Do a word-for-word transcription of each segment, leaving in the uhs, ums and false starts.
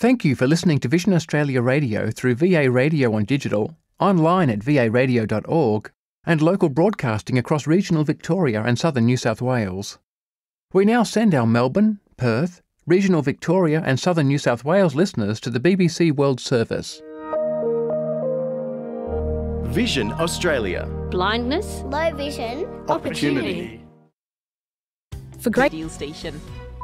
Thank you for listening to Vision Australia Radio through V A Radio on digital, online at v a radio dot org, and local broadcasting across regional Victoria and southern New South Wales. We now send our Melbourne, Perth, regional Victoria and southern New South Wales listeners to the B B C World Service. Vision Australia. Blindness, low vision, opportunity. For great deal station.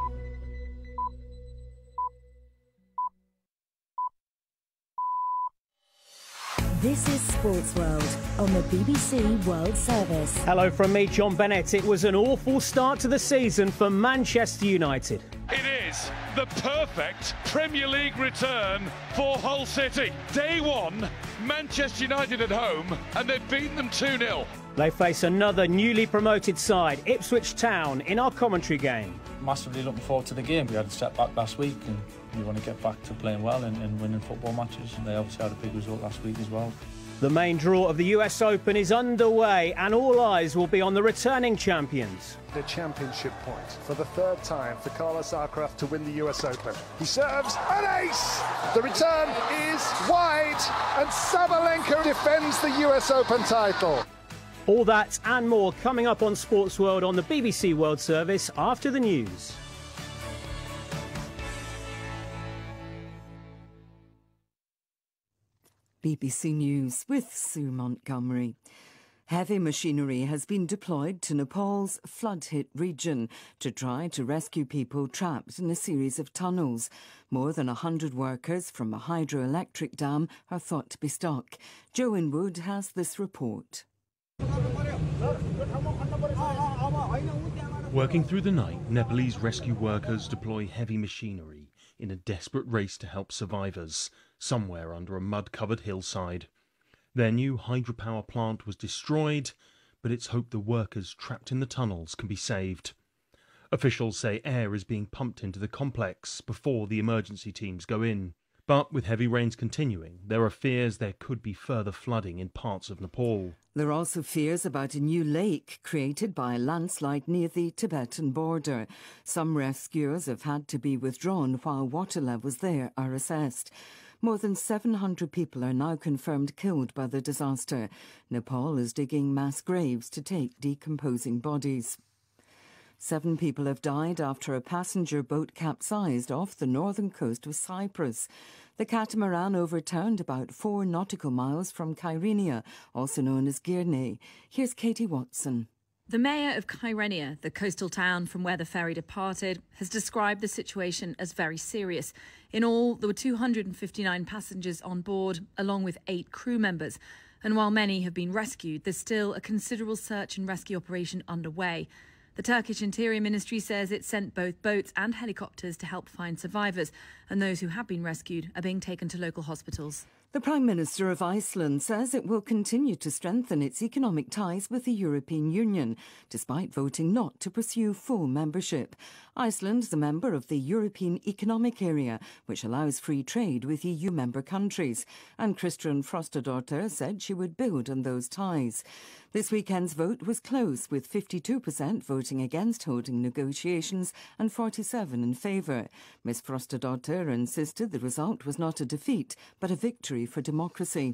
This is Sports World on the B B C World Service. Hello from me, John Bennett. It was an awful start to the season for Manchester United. It is the perfect Premier League return for Hull City. Day one, Manchester United at home, and they've beaten them two nil. They face another newly promoted side, Ipswich Town, in our commentary game. Massively looking forward to the game. We had a step back last week and we want to get back to playing well and, and winning football matches, and they obviously had a big result last week as well. The main draw of the U S Open is underway and all eyes will be on the returning champions. The championship point for the third time for Carlos Alcaraz to win the U S Open. He serves an ace! The return is wide and Sabalenka defends the U S Open title. All that and more coming up on Sports World on the B B C World Service after the news. B B C News with Sue Montgomery. Heavy machinery has been deployed to Nepal's flood-hit region to try to rescue people trapped in a series of tunnels. More than one hundred workers from a hydroelectric dam are thought to be stuck. Joe Inwood has this report. Working through the night, Nepalese rescue workers deploy heavy machinery in a desperate race to help survivors, somewhere under a mud-covered hillside. Their new hydropower plant was destroyed, but it's hoped the workers trapped in the tunnels can be saved. Officials say air is being pumped into the complex before the emergency teams go in. But with heavy rains continuing, there are fears there could be further flooding in parts of Nepal. There are also fears about a new lake created by a landslide near the Tibetan border. Some rescuers have had to be withdrawn while water levels there are assessed. More than seven hundred people are now confirmed killed by the disaster. Nepal is digging mass graves to take decomposing bodies. Seven people have died after a passenger boat capsized off the northern coast of Cyprus. The catamaran overturned about four nautical miles from Kyrenia, also known as Girne. Here's Katie Watson. The mayor of Kyrenia, the coastal town from where the ferry departed, has described the situation as very serious. In all, there were two hundred fifty-nine passengers on board, along with eight crew members. And while many have been rescued, there's still a considerable search and rescue operation underway. The Turkish Interior Ministry says it sent both boats and helicopters to help find survivors, and those who have been rescued are being taken to local hospitals. The Prime Minister of Iceland says it will continue to strengthen its economic ties with the European Union, despite voting not to pursue full membership. Iceland is a member of the European Economic Area, which allows free trade with E U member countries, and Kristrún Frostadóttir said she would build on those ties. This weekend's vote was close, with fifty-two percent voting against holding negotiations and forty-seven in favour. Miz Frostadóttir insisted the result was not a defeat, but a victory for democracy.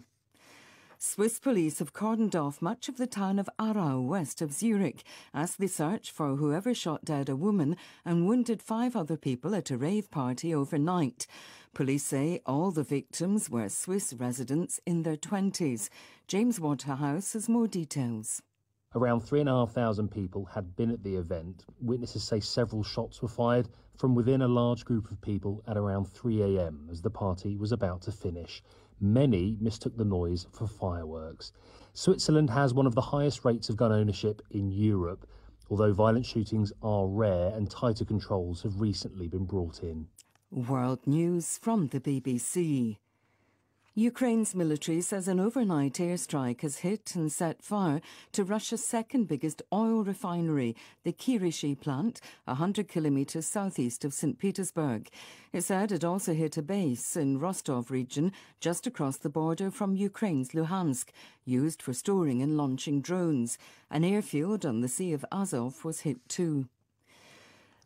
Swiss police have cordoned off much of the town of Aarau, west of Zurich, as they search for whoever shot dead a woman and wounded five other people at a rave party overnight. Police say all the victims were Swiss residents in their twenties. James Waterhouse has more details. Around three and a half thousand people had been at the event. Witnesses say several shots were fired from within a large group of people at around three a m as the party was about to finish. Many mistook the noise for fireworks. Switzerland has one of the highest rates of gun ownership in Europe, although violent shootings are rare and tighter controls have recently been brought in. World News from the B B C. Ukraine's military says an overnight airstrike has hit and set fire to Russia's second biggest oil refinery, the Kirishi plant, one hundred kilometres southeast of Saint Petersburg. It said it also hit a base in Rostov region, just across the border from Ukraine's Luhansk, used for storing and launching drones. An airfield on the Sea of Azov was hit too.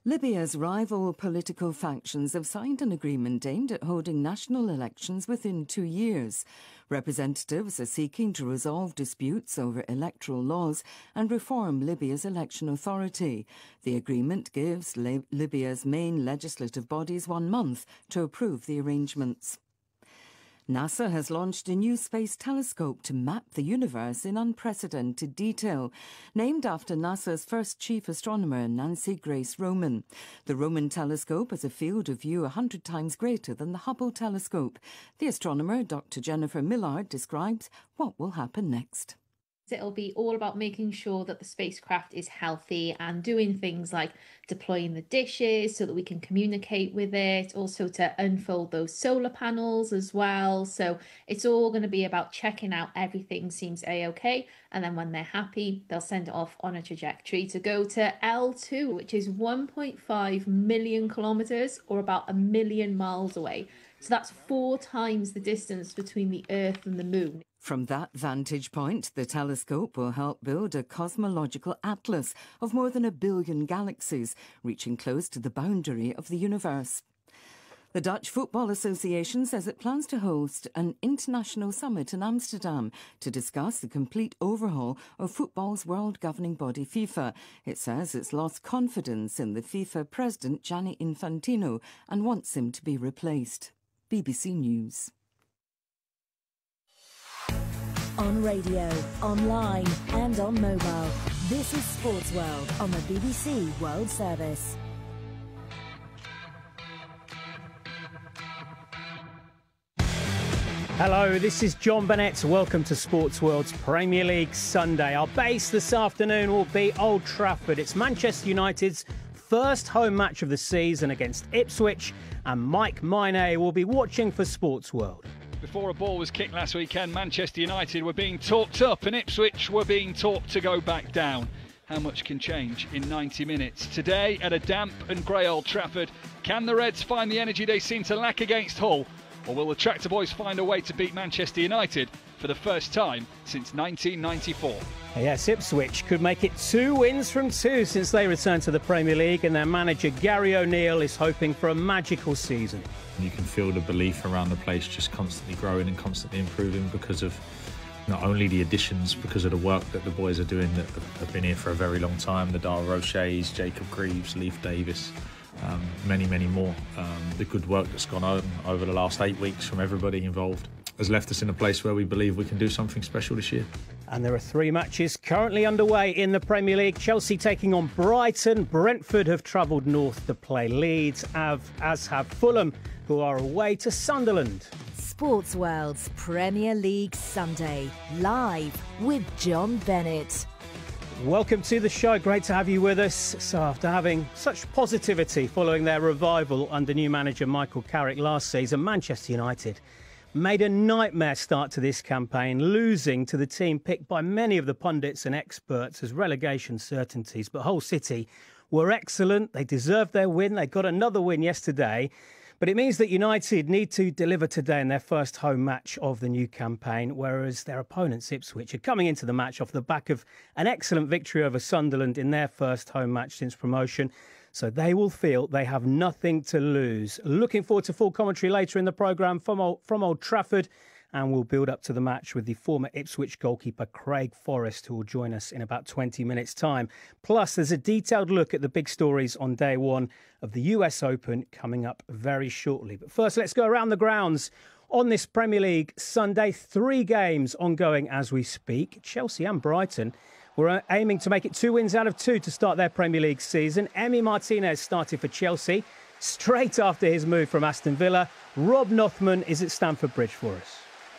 Libya's rival political factions have signed an agreement aimed at holding national elections within two years. Representatives are seeking to resolve disputes over electoral laws and reform Libya's election authority. The agreement gives Lib- Libya's main legislative bodies one month to approve the arrangements. NASA has launched a new space telescope to map the universe in unprecedented detail, named after NASA's first chief astronomer, Nancy Grace Roman. The Roman telescope has a field of view one hundred times greater than the Hubble telescope. The astronomer, Doctor Jennifer Millard, describes what will happen next. It'll be all about making sure that the spacecraft is healthy and doing things like deploying the dishes so that we can communicate with it, also to unfold those solar panels as well. So it's all going to be about checking out everything seems a-okay, and then when they're happy, they'll send it off on a trajectory to go to L two, which is one point five million kilometres, or about a million miles away. So that's four times the distance between the Earth and the Moon. From that vantage point, the telescope will help build a cosmological atlas of more than a billion galaxies, reaching close to the boundary of the universe. The Dutch Football Association says it plans to host an international summit in Amsterdam to discuss the complete overhaul of football's world governing body FIFA. It says it's lost confidence in the FIFA president Gianni Infantino and wants him to be replaced. B B C News. On radio, online and on mobile. This is Sports World on the B B C World Service. Hello, this is John Bennett. Welcome to Sports World's Premier League Sunday. Our base this afternoon will be Old Trafford. It's Manchester United's first home match of the season against Ipswich, and Mike Maine will be watching for Sports World. Before a ball was kicked last weekend, Manchester United were being talked up and Ipswich were being talked to go back down. How much can change in ninety minutes? Today, at a damp and grey Old Trafford, can the Reds find the energy they seem to lack against Hull? Or will the Tractor Boys find a way to beat Manchester United for the first time since nineteen ninety-four? Yes, Ipswich could make it two wins from two since they returned to the Premier League, and their manager Gary O'Neill is hoping for a magical season. You can feel the belief around the place just constantly growing and constantly improving because of not only the additions, because of the work that the boys are doing that have been here for a very long time, the Dara Rochers, Jacob Greaves, Leif Davis, um, many, many more. Um, the good work that's gone on over the last eight weeks from everybody involved has left us in a place where we believe we can do something special this year. And there are three matches currently underway in the Premier League. Chelsea taking on Brighton. Brentford have travelled north to play Leeds, as have Fulham, who are away to Sunderland. Sports World's Premier League Sunday, live with John Bennett. Welcome to the show. Great to have you with us. So after having such positivity following their revival under new manager Michael Carrick last season, Manchester United made a nightmare start to this campaign, losing to the team picked by many of the pundits and experts as relegation certainties. But Hull City were excellent. They deserved their win. They got another win yesterday. But it means that United need to deliver today in their first home match of the new campaign, whereas their opponents, Ipswich, are coming into the match off the back of an excellent victory over Sunderland in their first home match since promotion. So they will feel they have nothing to lose. Looking forward to full commentary later in the programme from Old, from Old Trafford. And we'll build up to the match with the former Ipswich goalkeeper Craig Forrest, who will join us in about twenty minutes' time. Plus, there's a detailed look at the big stories on day one of the U S Open coming up very shortly. But first, let's go around the grounds on this Premier League Sunday. Three games ongoing as we speak. Chelsea and Brighton were aiming to make it two wins out of two to start their Premier League season. Emi Martinez started for Chelsea straight after his move from Aston Villa. Rob Nothman is at Stamford Bridge for us.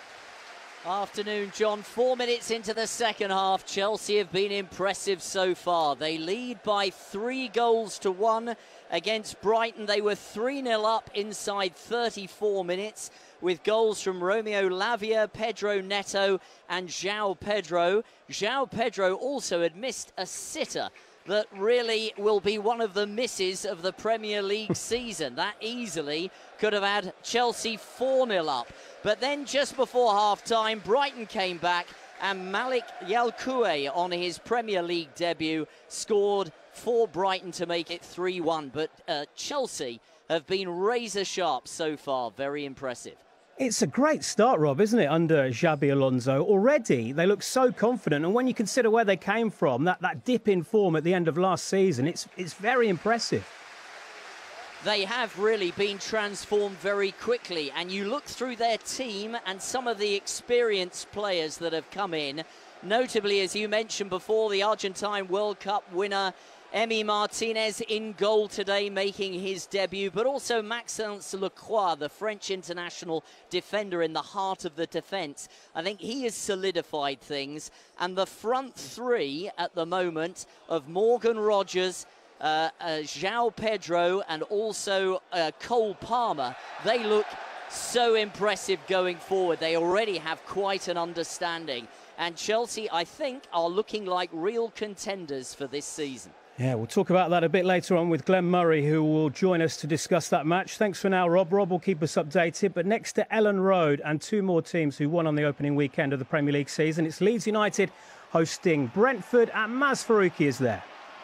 Afternoon, John. Four minutes into the second half. Chelsea have been impressive so far. They lead by three goals to one against Brighton. They were three nil up inside thirty-four minutes with goals from Romeo Lavia, Pedro Neto and João Pedro. João Pedro also had missed a sitter that really will be one of the misses of the Premier League season. That easily could have had Chelsea four nil up. But then just before half-time, Brighton came back and Malik Yalkoue on his Premier League debut scored for Brighton to make it three one. But uh, Chelsea have been razor sharp so far. Very impressive. It's a great start, Rob, isn't it, under Xabi Alonso? Already, they look so confident, and when you consider where they came from, that, that dip in form at the end of last season, it's, it's very impressive. They have really been transformed very quickly, and you look through their team and some of the experienced players that have come in, notably, as you mentioned before, the Argentine World Cup winner, Emi Martinez in goal today, making his debut, but also Maxence Lacroix, the French international defender in the heart of the defence. I think he has solidified things, and the front three at the moment of Morgan Rogers, uh, uh, João Pedro, and also uh, Cole Palmer, they look so impressive going forward. They already have quite an understanding, and Chelsea, I think, are looking like real contenders for this season. Yeah, we'll talk about that a bit later on with Glenn Murray, who will join us to discuss that match. Thanks for now, Rob. Rob will keep us updated. But next to Ellen Road and two more teams who won on the opening weekend of the Premier League season, it's Leeds United hosting Brentford, and Maz Faruqi is there.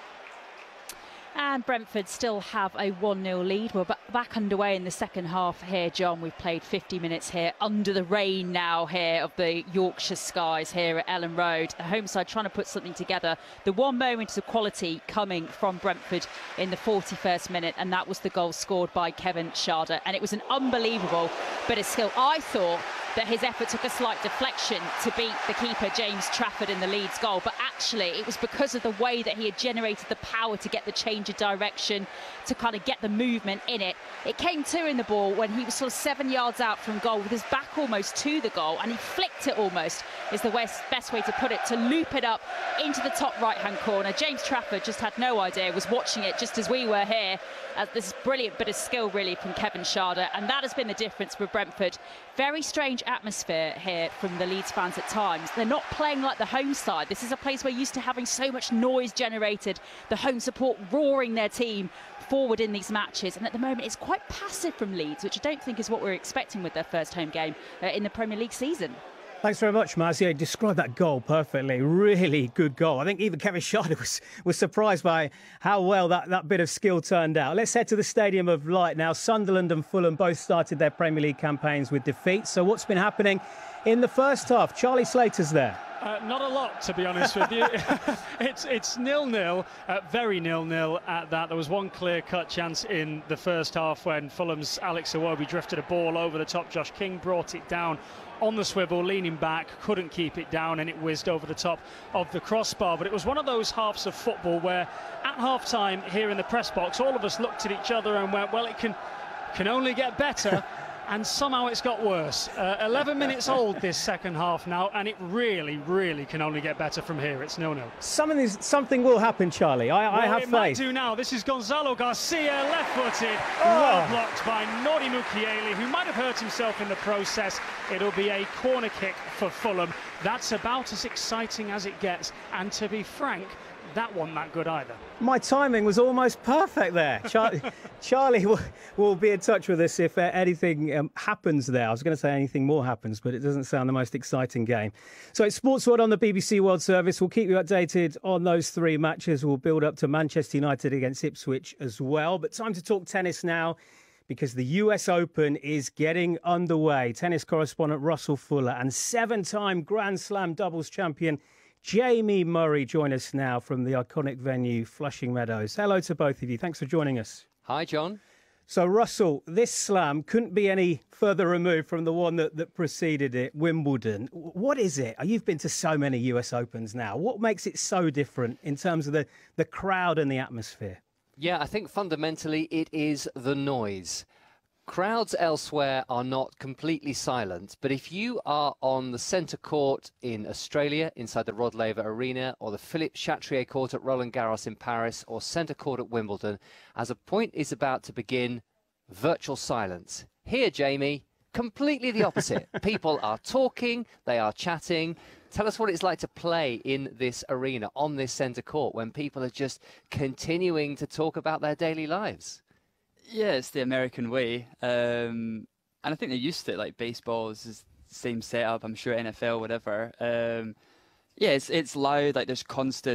And Brentford still have a one nil lead. We're back underway in the second half here, John. We've played fifty minutes here under the rain now here of the Yorkshire skies here at Ellen Road. The home side trying to put something together. The one moment of quality coming from Brentford in the forty-first minute, and that was the goal scored by Kevin Schade. And it was an unbelievable bit of skill. I thought that his effort took a slight deflection to beat the keeper, James Trafford, in the Leeds goal. But actually, it was because of the way that he had generated the power to get the change of direction, to kind of get the movement in it. It came to in the ball when he was sort of seven yards out from goal with his back almost to the goal, and he flicked it almost, is the best way to put it, to loop it up into the top right-hand corner. James Trafford just had no idea, was watching it just as we were here. As this brilliant bit of skill really from Kevin Schade, and that has been the difference for Brentford. Very strange atmosphere here from the Leeds fans at times. They're not playing like the home side. This is a place we're used to having so much noise generated, the home support roaring their team forward in these matches, and at the moment it's quite passive from Leeds, which I don't think is what we're expecting with their first home game uh, in the Premier League season. Thanks very much, Maz. Yeah, you described that goal perfectly. Really good goal. I think even Kevin Schade was, was surprised by how well that, that bit of skill turned out. Let's head to the Stadium of Light now. Sunderland and Fulham both started their Premier League campaigns with defeat. So what's been happening in the first half? Charlie Slater's there. Uh, not a lot, to be honest with you. it's it's nil-nil, uh, very nil-nil at that. There was one clear-cut chance in the first half when Fulham's Alex Iwobi drifted a ball over the top. Josh King brought it down on the swivel, leaning back, couldn't keep it down, and it whizzed over the top of the crossbar. But it was one of those halves of football where at half-time here in the press box, all of us looked at each other and went, well, it can, can only get better. And somehow it's got worse. Uh, eleven minutes old this second half now, and it really, really can only get better from here. It's nil-nil. Something, something will happen, Charlie. I, well, I have it faith. Might do now. This is Gonzalo Garcia, left-footed, oh. well blocked by Nori Mukiele, who might have hurt himself in the process. It'll be a corner kick for Fulham. That's about as exciting as it gets, and to be frank, that wasn't that good either. My timing was almost perfect there. Charlie, Charlie will, will be in touch with us if uh, anything um, happens there. I was going to say anything more happens, but it doesn't sound the most exciting game. So it's Sports World on the B B C World Service. We'll keep you updated on those three matches. We'll build up to Manchester United against Ipswich as well. But time to talk tennis now, because the U S Open is getting underway. Tennis correspondent Russell Fuller and seven-time Grand Slam doubles champion Jamie Murray join us now from the iconic venue, Flushing Meadows. Hello to both of you. Thanks for joining us. Hi, John. So, Russell, this slam couldn't be any further removed from the one that, that preceded it, Wimbledon. What is it? You've been to so many U S Opens now. What makes it so different in terms of the, the crowd and the atmosphere? Yeah, I think fundamentally it is the noise. Crowds elsewhere are not completely silent, but if you are on the centre court in Australia, inside the Rod Laver Arena, or the Philippe Chatrier court at Roland Garros in Paris, or centre court at Wimbledon, as a point is about to begin, virtual silence. Here, Jamie, completely the opposite. People are talking, they are chatting. Tell us what it's like to play in this arena, on this centre court, when people are just continuing to talk about their daily lives. Yeah, it's the American way, um, and I think they're used to it. Like baseball is the same setup. I'm sure N F L, whatever. Um, yeah, it's it's loud. Like there's constant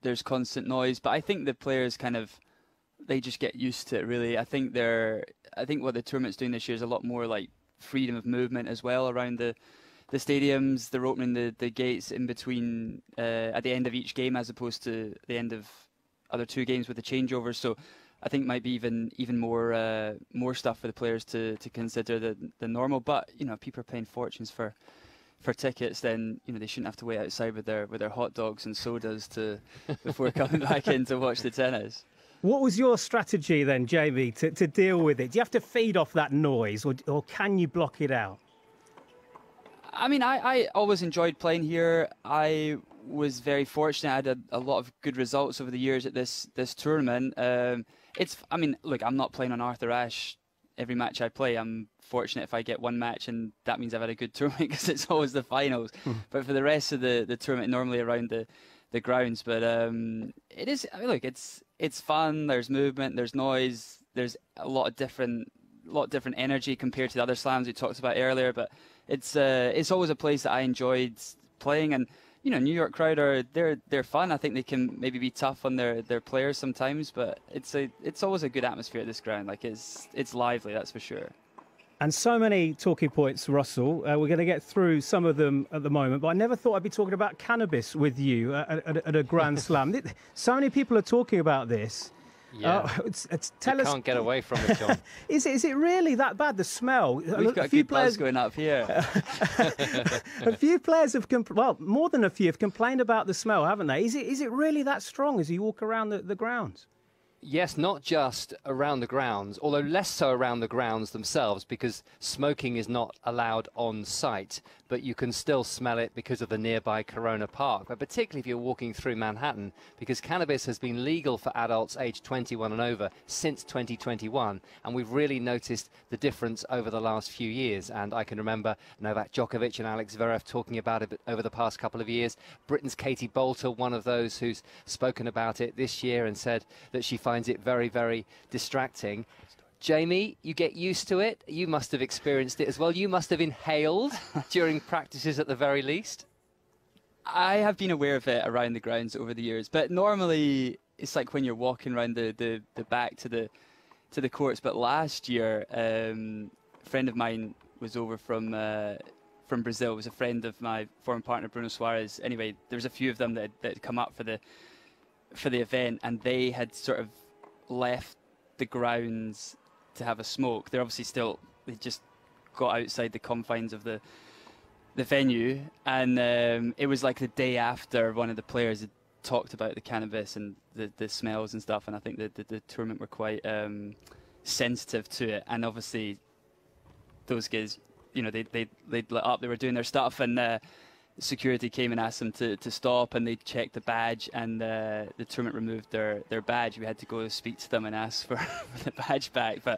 there's constant noise, but I think the players kind of they just get used to it. Really, I think they're I think what the tournament's doing this year is a lot more like freedom of movement as well around the the stadiums. They're opening the, the gates in between uh, at the end of each game as opposed to the end of other two games with the changeovers. So I think might be even even more uh, more stuff for the players to, to consider than, than normal. But you know, people are paying fortunes for for tickets. Then you know they shouldn't have to wait outside with their with their hot dogs and sodas to before coming back in to watch the tennis. What was your strategy then, Jamie, to, to deal with it? Do you have to feed off that noise, or or can you block it out? I mean, I, I always enjoyed playing here. I was very fortunate. I had a, a lot of good results over the years at this this tournament. Um, it's, I mean, look, I'm not playing on Arthur Ashe every match I play. I'm fortunate if I get one match, and that means I've had a good tournament because it's always the finals. But for the rest of the, the tournament, normally around the, the grounds. But um, it is, I mean, look, it's it's fun. There's movement. There's noise. There's a lot of different, lot of different energy compared to the other slams we talked about earlier. But it's uh, it's always a place that I enjoyed playing. And you know, New York crowd are they're they're fun. I think they can maybe be tough on their, their players sometimes, but it's a it's always a good atmosphere at this ground. Like it's it's lively, that's for sure. And so many talking points, Russell. Uh, we're going to get through some of them at the moment, but I never thought I'd be talking about cannabis with you at, at, at a Grand Slam. So many people are talking about this. Yeah, uh, it's, it's, tell you us, can't get away from it, John. is it is it really that bad? The smell. We've a, got a few good players buzz going up here. A few players have, compl- well, more than a few have complained about the smell, haven't they? Is it is it really that strong as you walk around the, the grounds? Yes, not just around the grounds, although less so around the grounds themselves because smoking is not allowed on site, but you can still smell it because of the nearby Corona Park. But particularly if you're walking through Manhattan, because cannabis has been legal for adults aged twenty-one and over since twenty twenty-one, and we've really noticed the difference over the last few years. And I can remember Novak Djokovic and Alex Zverev talking about it over the past couple of years. Britain's Katie Boulter, one of those who's spoken about it this year and said that she finds it very, very distracting. Jamie, you get used to it. You must have experienced it as well. You must have inhaled during practices at the very least. I have been aware of it around the grounds over the years, but normally it's like when you're walking around the, the, the back to the to the courts. But last year, um, a friend of mine was over from uh, from Brazil. It was a friend of my former partner Bruno Soares. Anyway, there was a few of them that that had come up for the for the event, and they had sort of left the grounds to have a smoke. They're obviously still, they just got outside the confines of the the venue, and um, it was like the day after one of the players had talked about the cannabis and the, the smells and stuff, and I think that the, the tournament were quite um, sensitive to it. And obviously those guys, you know, they, they, they'd lit up, they were doing their stuff, and uh, security came and asked them to, to stop, and they checked the badge, and uh, the tournament removed their, their badge. We had to go speak to them and ask for, for the badge back, but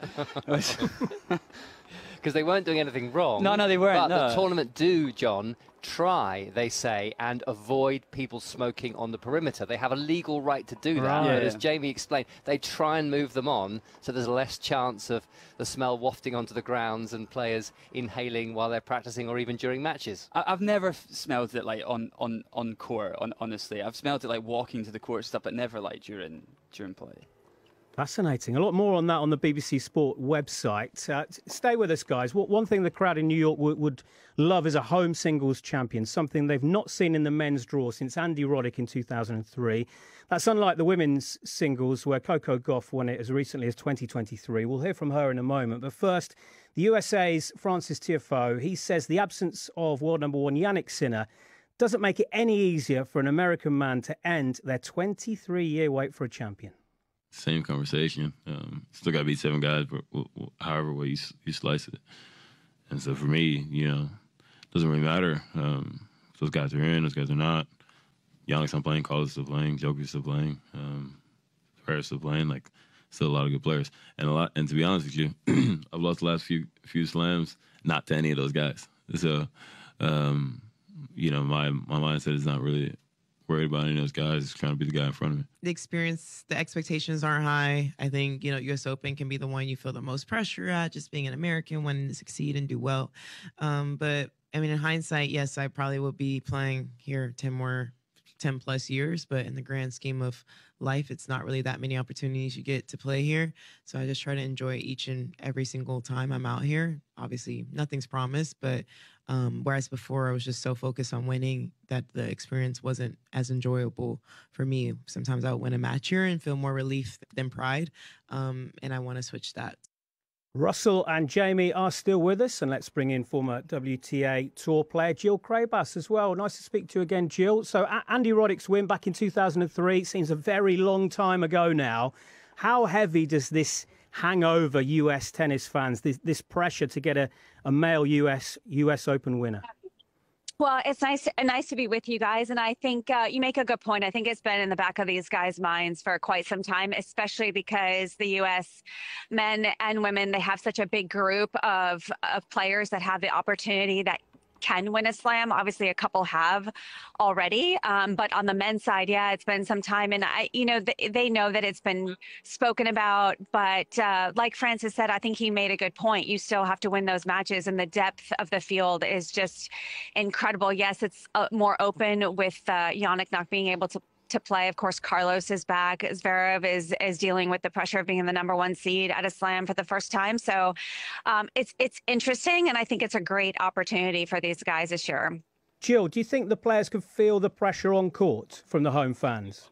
because they weren't doing anything wrong. No, no, they weren't. But no. the tournament do, John, try, they say, and avoid people smoking on the perimeter. They have a legal right to do that. Right. But Yeah, as yeah. Jamie explained, they try and move them on so there's less chance of the smell wafting onto the grounds and players inhaling while they're practicing or even during matches. I, I've never f- smelled it like on on on court. On, honestly, I've smelled it like walking to the court and stuff, but never like during during play. Fascinating. A lot more on that on the B B C Sport website. Uh, stay with us, guys. What, one thing the crowd in New York would, would love is a home singles champion, something they've not seen in the men's draw since Andy Roddick in two thousand three. That's unlike the women's singles, where Coco Gauff won it as recently as twenty twenty-three. We'll hear from her in a moment. But first, the U S A's Francis Tiafoe, he says the absence of world number one Jannik Sinner doesn't make it any easier for an American man to end their twenty-three-year wait for a champion. Same conversation. Um, still got to beat seven guys, but w- w- however way you, you slice it. And so for me, you know, it doesn't really matter. Um, if those guys are in, those guys are not. Yannick's not playing, Carlos still playing, Djokovic's still playing, um, Ferrer's still playing. Like, still a lot of good players. And a lot. And to be honest with you, I've lost the last few few slams not to any of those guys. So, um, you know, my my mindset is not really worried about any of those guys. Just trying to be the guy in front of me. The experience, the expectations aren't high. I think, you know, U S Open can be the one you feel the most pressure at, just being an American, wanting to succeed and do well. Um, but, I mean, in hindsight, yes, I probably would be playing here ten more ten plus years, but in the grand scheme of life, it's not really that many opportunities you get to play here. So I just try to enjoy each and every single time I'm out here. Obviously, nothing's promised, but um, whereas before I was just so focused on winning that the experience wasn't as enjoyable for me. Sometimes I would win a match here and feel more relief than pride, um, and I want to switch that. Russell and Jamie are still with us, and let's bring in former W T A Tour player Jill Craybas as well. Nice to speak to you again, Jill. So a- Andy Roddick's win back in two thousand three seems a very long time ago now. How heavy does this hang over U S tennis fans, this, this pressure to get a, a male U S U S Open winner? Well, it's nice nice to be with you guys. And I think uh, you make a good point. I think it's been in the back of these guys' minds for quite some time, especially because the U S men and women, they have such a big group of, of players that have the opportunity that can win a slam. Obviously, a couple have already. Um, but on the men's side, yeah, it's been some time. And, I, you know, th- they know that it's been spoken about. But uh, like Francis said, I think he made a good point. You still have to win those matches. And the depth of the field is just incredible. Yes, it's uh, more open with uh, Jannik not being able to to play. Of course, Carlos is back. Zverev is is dealing with the pressure of being the number one seed at a slam for the first time. So um, it's it's interesting, and I think it's a great opportunity for these guys this year. Jill, do you think the players can feel the pressure on court from the home fans?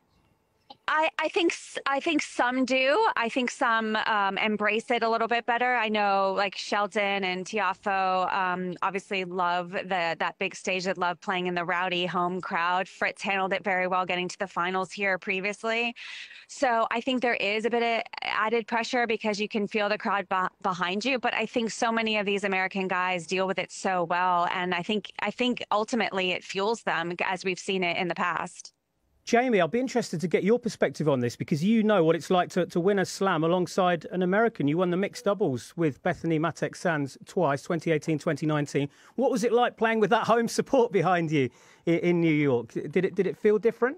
I, I think I think some do. I think some um, embrace it a little bit better. I know like Shelton and Tiafoe um, obviously love the that big stage. That love playing in the rowdy home crowd. Fritz handled it very well, getting to the finals here previously. So I think there is a bit of added pressure because you can feel the crowd b- behind you. But I think so many of these American guys deal with it so well, and I think I think ultimately it fuels them as we've seen it in the past. Jamie, I'll be interested to get your perspective on this because you know what it's like to, to win a slam alongside an American. You won the mixed doubles with Bethany Mattek-Sands twice, twenty eighteen, twenty nineteen. What was it like playing with that home support behind you in, in New York? Did it did it feel different?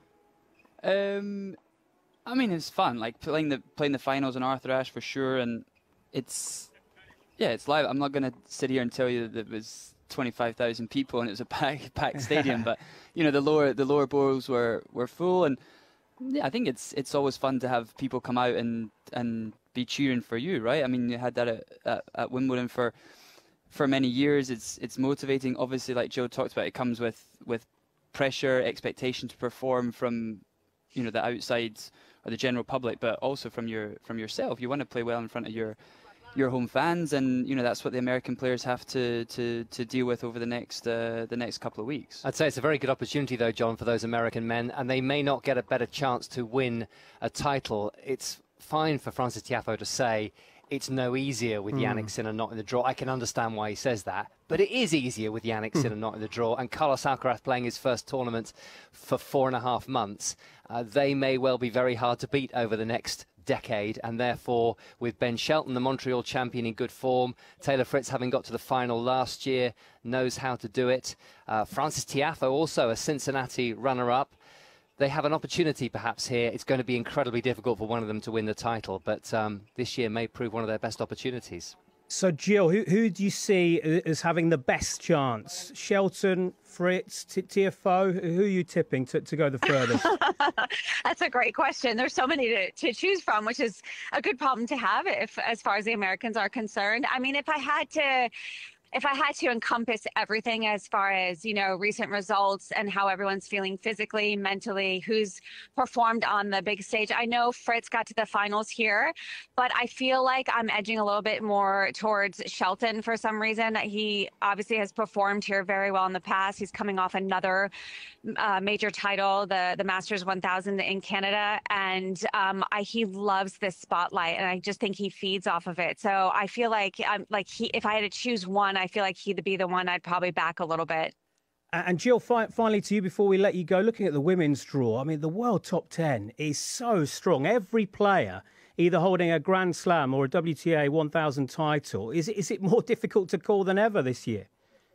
Um, I mean, it's fun. Like playing the playing the finals in Arthur Ashe for sure, and it's yeah, it's live. I'm not going to sit here and tell you that it was twenty-five thousand people and it was a packed, packed stadium, but you know the lower the lower bowls were, were full, and yeah, I think it's it's always fun to have people come out and, and be cheering for you, right? I mean, you had that at, at, at Wimbledon for for many years. It's it's motivating. Obviously, like Joe talked about, it comes with, with pressure, expectation to perform from you know the outside or the general public, but also from your from yourself. You want to play well in front of your your home fans, and you know that's what the American players have to to, to deal with over the next uh, the next couple of weeks. I'd say it's a very good opportunity though, John, for those American men, and they may not get a better chance to win a title. It's fine for Frances Tiafoe to say it's no easier with mm. Jannik Sinner not in the draw. I can understand why he says that, but it is easier with Jannik mm. Sinner not in the draw, and Carlos Alcaraz playing his first tournament for four and a half months. Uh, they may well be very hard to beat over the next decade, and therefore with Ben Shelton, the Montreal champion, in good form, Taylor Fritz having got to the final last year, knows how to do it, uh, Frances Tiafoe also a Cincinnati runner-up. They have an opportunity perhaps here. It's going to be incredibly difficult for one of them to win the title, but um, this year may prove one of their best opportunities. So, Jill, who, who do you see as having the best chance? Shelton, Fritz, Tiafoe? Who are you tipping to, to go the furthest? That's a great question. There's so many to, to choose from, which is a good problem to have if, as far as the Americans are concerned. I mean, if I had to... If I had to encompass everything as far as, you know, recent results and how everyone's feeling physically, mentally, who's performed on the big stage. I know Fritz got to the finals here, but I feel like I'm edging a little bit more towards Shelton for some reason. He obviously has performed here very well in the past. He's coming off another uh, major title, the, the Masters one thousand in Canada. And um, I, he loves this spotlight, and I just think he feeds off of it. So I feel like, um, like he, if I had to choose one, I feel like he'd be the one I'd probably back a little bit. And Jill, fi- finally to you before we let you go, looking at the women's draw, I mean, the world top ten is so strong. Every player either holding a Grand Slam or a W T A one thousand title. Is it, is it more difficult to call than ever this year?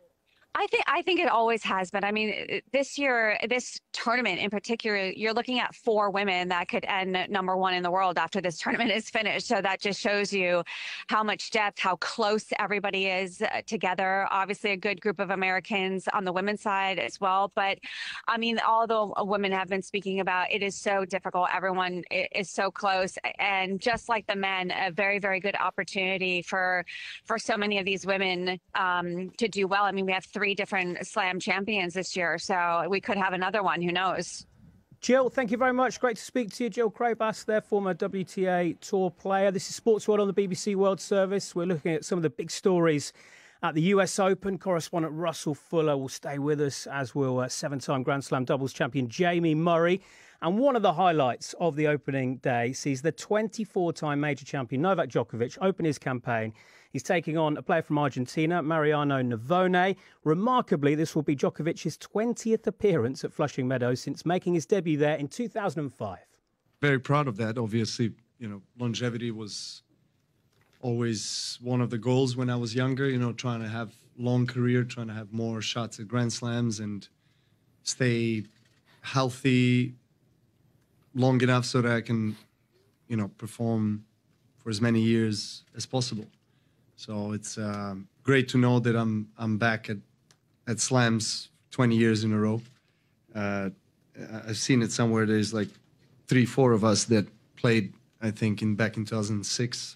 I think I think it always has been. I mean, this year, this tournament in particular, you're looking at four women that could end number one in the world after this tournament is finished. So that just shows you how much depth, how close everybody is together. Obviously, a good group of Americans on the women's side as well. But I mean, although women have been speaking about, it is so difficult. Everyone is so close, and just like the men, a very, very good opportunity for for so many of these women um, to do well. I mean, we have three different slam champions this year, so we could have another one. Who knows? Jill, thank you very much. Great to speak to you. Jill Craybas, their former W T A Tour player. This is Sports World on the B B C World Service. We're looking at some of the big stories at the U S Open. Correspondent Russell Fuller will stay with us, as will uh, seven-time Grand Slam doubles champion Jamie Murray. And one of the highlights of the opening day sees the twenty-four-time major champion Novak Djokovic open his campaign. He's taking on a player from Argentina, Mariano Navone. Remarkably, this will be Djokovic's twentieth appearance at Flushing Meadows since making his debut there in two thousand five. Very proud of that. Obviously, you know, longevity was always one of the goals when I was younger, you know, trying to have long career, trying to have more shots at Grand Slams and stay healthy long enough so that I can, you know, perform for as many years as possible. So it's um, great to know that I'm I'm back at, at Slams twenty years in a row. Uh, I've seen it somewhere. There's like three, four of us that played, I think, in back in two thousand six.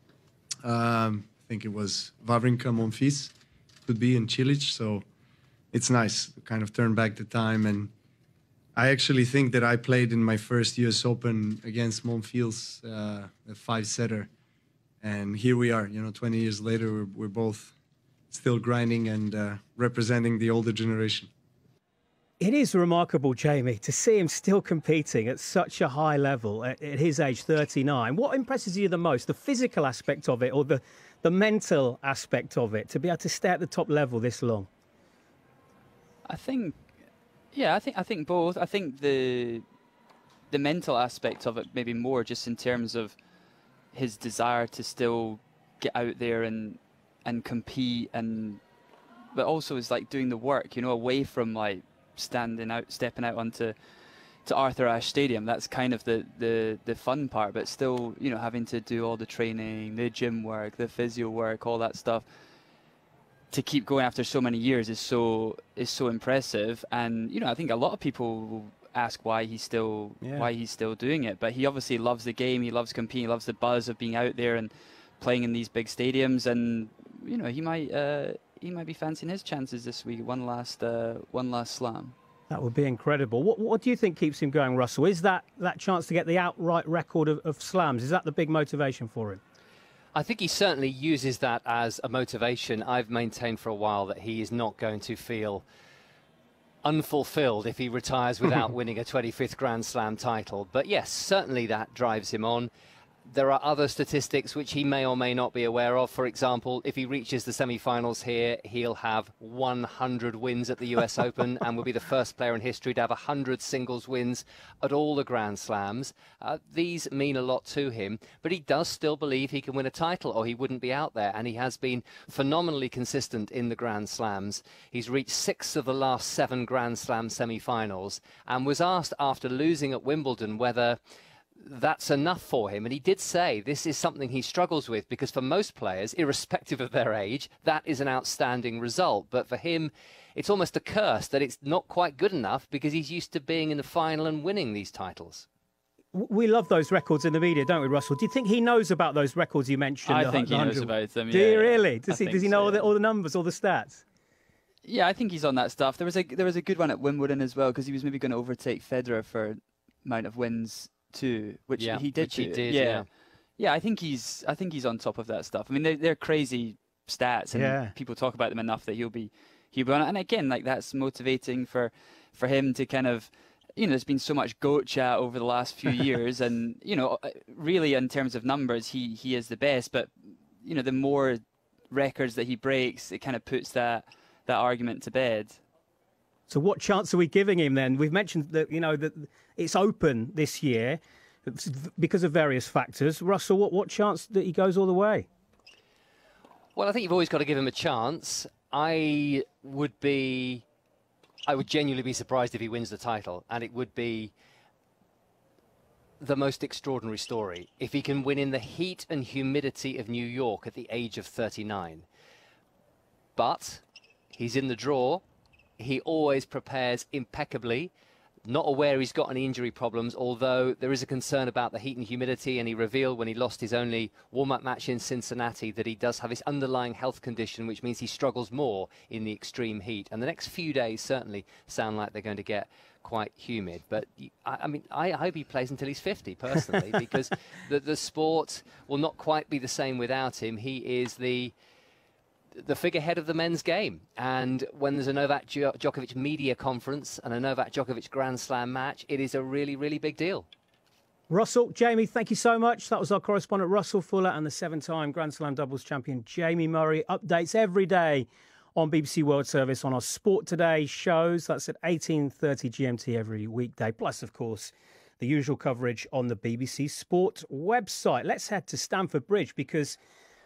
Um, I think it was Wawrinka, Monfils, could be, in Cilic. So it's nice to kind of turn back the time. And I actually think that I played in my first U S Open against Monfils, uh, a five-setter. And here we are, you know, twenty years later, we're, we're both still grinding and uh, representing the older generation. It is remarkable, Jamie, to see him still competing at such a high level at, at his age, thirty-nine. What impresses you the most, the physical aspect of it or the, the mental aspect of it, to be able to stay at the top level this long? I think, yeah, I think I think both. I think the the mental aspect of it maybe more just in terms of his desire to still get out there and and compete, and but also is like doing the work, you know, away from like standing out, stepping out onto to Arthur Ashe Stadium. That's kind of the, the, the fun part, but still, you know, having to do all the training, the gym work, the physio work, all that stuff to keep going after so many years is so is so impressive. And, you know, I think a lot of people will ask why he's still yeah. why he's still doing it, but he obviously loves the game, he loves competing, he loves the buzz of being out there and playing in these big stadiums, and you know, he might uh, he might be fancying his chances this week. One last uh, one last slam. That would be incredible. What what do you think keeps him going, Russell? Is that that chance to get the outright record of, of slams? Is that the big motivation for him? I think he certainly uses that as a motivation. I've maintained for a while that he is not going to feel unfulfilled if he retires without winning a twenty-fifth Grand Slam title. But yes, certainly that drives him on. There are other statistics which he may or may not be aware of. For example, if he reaches the semi-finals here, he'll have one hundred wins at the U S Open and will be the first player in history to have one hundred singles wins at all the Grand Slams. Uh, these mean a lot to him, but he does still believe he can win a title or he wouldn't be out there, and he has been phenomenally consistent in the Grand Slams. He's reached six of the last seven Grand Slam semi-finals and was asked after losing at Wimbledon whether that's enough for him, and he did say this is something he struggles with, because for most players, irrespective of their age, that is an outstanding result. But for him, it's almost a curse that it's not quite good enough, because he's used to being in the final and winning these titles. We love those records in the media, don't we, Russell? Do you think he knows about those records you mentioned? I think he knows about them. Do yeah, you really? Does I he? Does he know so, all, the, all the numbers, all the stats? Yeah, I think he's on that stuff. There was a there was a good one at Wimbledon as well, because he was maybe going to overtake Federer for amount of wins too, which yeah, he did. Which he did yeah. yeah, yeah. I think he's. I think he's on top of that stuff. I mean, they're, they're crazy stats, and yeah. people talk about them enough that he'll be, he'll be on it. And again, like that's motivating for, for him to kind of, you know, there's been so much GOAT chat over the last few years, and you know, really in terms of numbers, he he is the best. But you know, the more records that he breaks, it kind of puts that that argument to bed. So what chance are we giving him then? We've mentioned that, you know, that it's open this year because of various factors. Russell, what, what chance that he goes all the way? Well, I think you've always got to give him a chance. I would be, I would genuinely be surprised if he wins the title, and it would be the most extraordinary story if he can win in the heat and humidity of New York at the age of thirty-nine. But he's in the draw. He always prepares impeccably. Not aware he's got any injury problems, although there is a concern about the heat and humidity, and he revealed when he lost his only warm-up match in Cincinnati that he does have this underlying health condition, which means he struggles more in the extreme heat. And the next few days certainly sound like they're going to get quite humid. But I, I mean, I hope he plays until he's fifty, personally, because the, the sport will not quite be the same without him. He is the... the figurehead of the men's game, and when there's a Novak Djokovic media conference and a Novak Djokovic Grand Slam match, it is a really, really big deal. Russell, Jamie, thank you so much. That was our correspondent Russell Fuller and the seven-time Grand Slam doubles champion Jamie Murray. Updates every day on B B C World Service on our Sport Today shows. That's at eighteen thirty G M T every weekday, plus, of course, the usual coverage on the B B C Sport website. Let's head to Stamford Bridge, because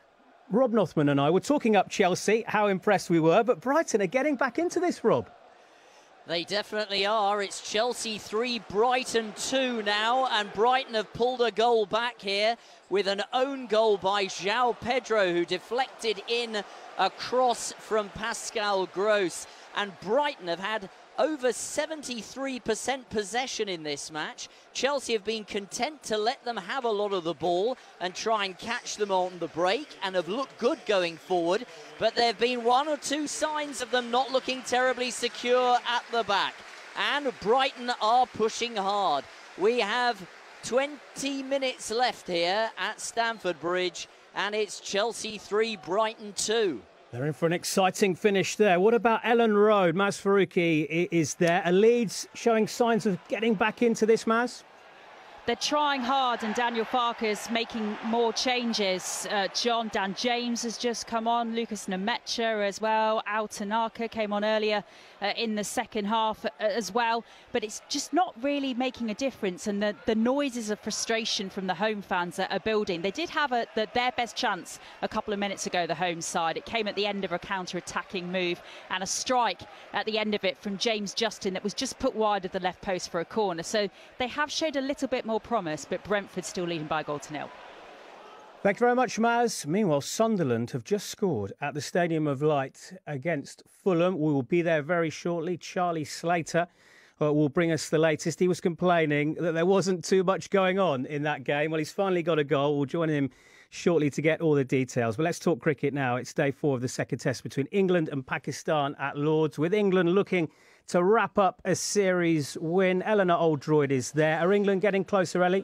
Rob Nothman and I were talking up Chelsea, how impressed we were, but Brighton are getting back into this, Rob. They definitely are. It's Chelsea three, Brighton two now, and Brighton have pulled a goal back here with an own goal by João Pedro, who deflected in a cross from Pascal Gross. And Brighton have had over seventy-three percent possession in this match. Chelsea have been content to let them have a lot of the ball and try and catch them on the break, and have looked good going forward. But there have been one or two signs of them not looking terribly secure at the back. And Brighton are pushing hard. We have twenty minutes left here at Stamford Bridge, and it's Chelsea three, Brighton two. They're in for an exciting finish there. What about Ellen Road? Maz Faruqi is there. A Leeds showing signs of getting back into this, Maz? They're trying hard, and Daniel Farke's making more changes. Uh, John Dan James has just come on, Lucas Nemecha as well. Al Tanaka came on earlier uh, in the second half uh, as well. But it's just not really making a difference, and the, the noises of frustration from the home fans are, are building. They did have a, the, their best chance a couple of minutes ago, the home side. It came at the end of a counter-attacking move, and a strike at the end of it from James Justin that was just put wide of the left post for a corner. So they have showed a little bit more promise, but Brentford still leading by a goal to nil. Thank you very much, Maz. Meanwhile, Sunderland have just scored at the Stadium of Light against Fulham. We will be there very shortly. Charlie Slater uh, will bring us the latest. He was complaining that there wasn't too much going on in that game. Well, he's finally got a goal. We'll join him shortly to get all the details. But let's talk cricket now. It's day four of the second test between England and Pakistan at Lords, with England looking to wrap up a series win. Eleanor Oldroyd is there. Are England getting closer, Ellie?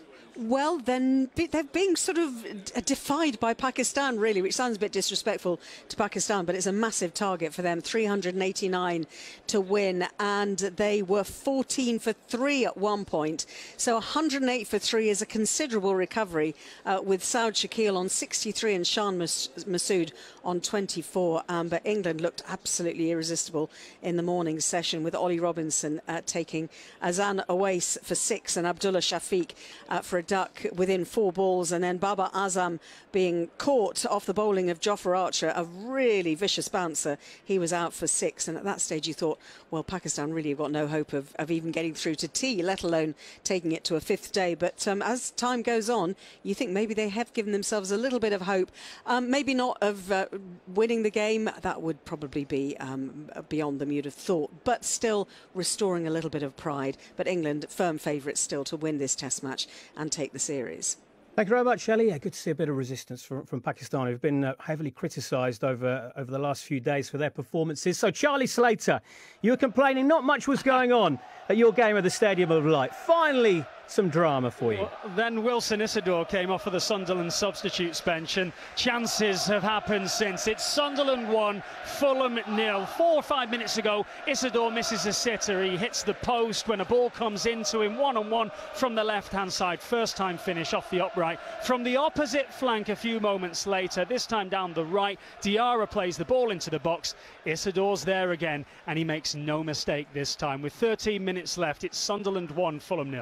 Well, then they're being sort of defied by Pakistan, really, which sounds a bit disrespectful to Pakistan, but it's a massive target for them. three hundred eighty-nine to win, and they were fourteen for three at one point. So one hundred eight for three is a considerable recovery, uh, with Saud Shakil on sixty-three and Shan Masood on twenty-four. Um, but England looked absolutely irresistible in the morning session, with Ollie Robinson uh, taking Azan Awais for six and Abdullah Shafiq uh, for a duck within four balls, and then Baba Azam being caught off the bowling of Jofra Archer, a really vicious bouncer. He was out for six, and at that stage you thought, well, Pakistan really have got no hope of, of even getting through to tea, let alone taking it to a fifth day. But um, as time goes on, you think maybe they have given themselves a little bit of hope. Um, maybe not of uh, winning the game, that would probably be um, beyond them, you'd have thought, but still restoring a little bit of pride. But England, firm favourites still to win this test match and take the series. Thank you very much, Shelley. Yeah, good to see a bit of resistance from, from Pakistan, who've been uh, heavily criticised over over the last few days for their performances. So, Charlie Slater, you were complaining not much was going on at your game at the Stadium of Light. Finally, some drama for you. Well, then Wilson Isidore came off of the Sunderland substitutes bench, and chances have happened since. It's Sunderland one, Fulham nil. Four or five minutes ago, Isidore misses a sitter. He hits the post when a ball comes into him one-on-one from the left-hand side. First time finish off the upright. From the opposite flank a few moments later, this time down the right, Diarra plays the ball into the box. Isidore's there again, and he makes no mistake this time. With thirteen minutes left, it's Sunderland one, Fulham nil.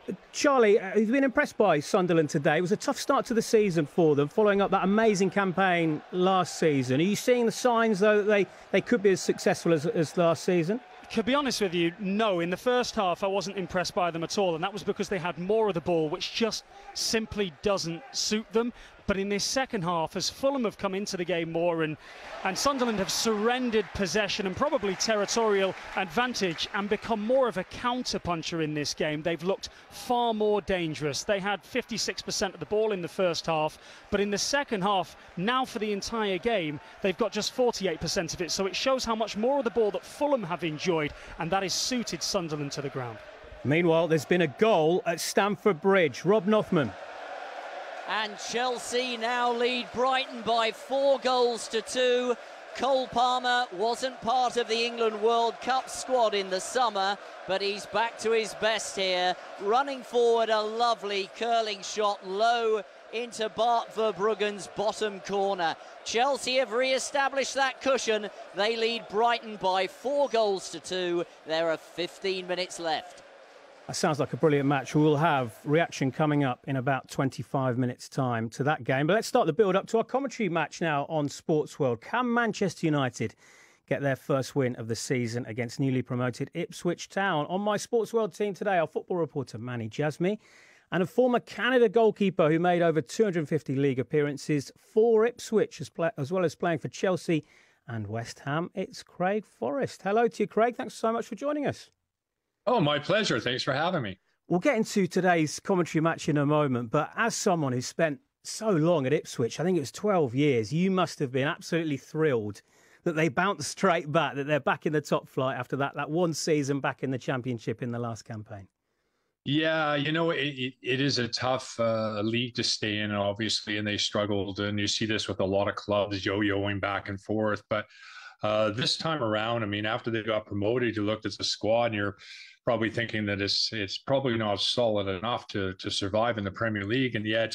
Charlie, uh, you've been impressed by Sunderland today. It was a tough start to the season for them, following up that amazing campaign last season. Are you seeing the signs, though, that they, they could be as successful as, as last season? To be honest with you, no. In the first half, I wasn't impressed by them at all, and that was because they had more of the ball, which just simply doesn't suit them. But in this second half, as Fulham have come into the game more and, and Sunderland have surrendered possession and probably territorial advantage and become more of a counter-puncher in this game, they've looked far more dangerous. They had fifty-six percent of the ball in the first half, but in the second half, now for the entire game, they've got just forty-eight percent of it. So it shows how much more of the ball that Fulham have enjoyed, and that has suited Sunderland to the ground. Meanwhile, there's been a goal at Stamford Bridge. Rob Nothman. And Chelsea now lead Brighton by four goals to two. Cole Palmer wasn't part of the England World Cup squad in the summer, but he's back to his best here. Running forward, a lovely curling shot low into Bart Verbruggen's bottom corner. Chelsea have re-established that cushion. They lead Brighton by four goals to two. There are fifteen minutes left. That sounds like a brilliant match. We'll have reaction coming up in about twenty-five minutes' time to that game. But let's start the build-up to our commentary match now on Sports World. Can Manchester United get their first win of the season against newly promoted Ipswich Town? On my Sports World team today, our football reporter Manny Jasmy and a former Canada goalkeeper who made over two hundred fifty league appearances for Ipswich, as, play, as well as playing for Chelsea and West Ham. It's Craig Forrest. Hello to you, Craig. Thanks so much for joining us. Oh, my pleasure. Thanks for having me. We'll get into today's commentary match in a moment, but as someone who spent so long at Ipswich, I think it was twelve years, you must have been absolutely thrilled that they bounced straight back, that they're back in the top flight after that, that one season back in the Championship in the last campaign. Yeah, you know, it, it, it is a tough uh, league to stay in, obviously, and they struggled. And you see this with a lot of clubs yo-yoing back and forth. But uh, this time around, I mean, after they got promoted, you looked at the squad and you're probably thinking that it's it's probably not solid enough to to survive in the Premier League. And yet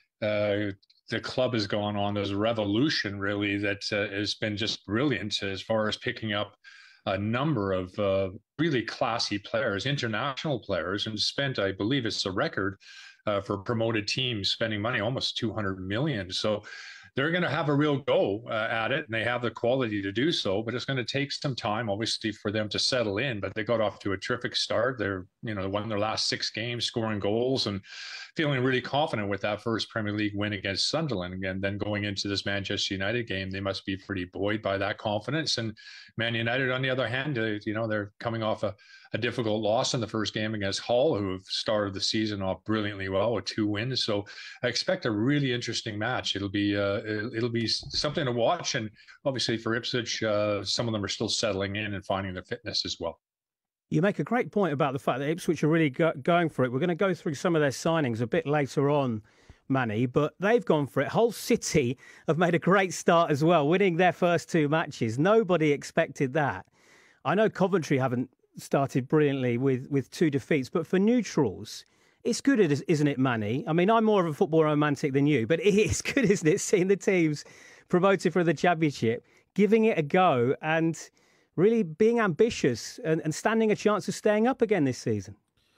uh, the club has gone on this revolution, really, that uh, has been just brilliant as far as picking up a number of uh, really classy players, international players, and spent, I believe it's a record uh, for promoted teams spending money, almost two hundred million. So they're going to have a real go uh, at it, and they have the quality to do so, but it's going to take some time, obviously, for them to settle in. But they got off to a terrific start. They're, you know, won their last six games, scoring goals and feeling really confident with that first Premier League win against Sunderland. And then going into this Manchester United game, they must be pretty buoyed by that confidence. And Man United, on the other hand, uh, you know, they're coming off a, a difficult loss in the first game against Hull, who have started the season off brilliantly well with two wins. So I expect a really interesting match. It'll be uh, it'll be something to watch. And obviously for Ipswich, uh, some of them are still settling in and finding their fitness as well. You make a great point about the fact that Ipswich are really go going for it. We're going to go through some of their signings a bit later on, Manny, but they've gone for it. Hull City have made a great start as well, winning their first two matches. Nobody expected that. I know Coventry haven't started brilliantly with, with two defeats, but for neutrals, it's good, isn't it, Manny? I mean, I'm more of a football romantic than you, but it's good, isn't it, seeing the teams promoted for the Championship, giving it a go and really being ambitious and, and standing a chance of staying up again this season?